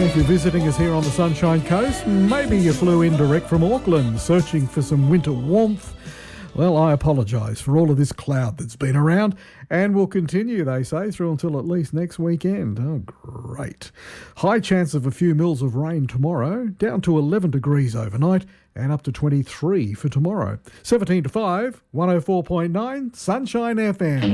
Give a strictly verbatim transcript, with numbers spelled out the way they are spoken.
If you're visiting us here on the Sunshine Coast, maybe you flew in direct from Auckland searching for some winter warmth. Well, I apologise for all of this cloud that's been around and will continue, they say, through until at least next weekend. Oh, great. High chance of a few mils of rain tomorrow, down to eleven degrees overnight and up to twenty-three for tomorrow. seventeen to five, one oh four point nine, Sunshine F M.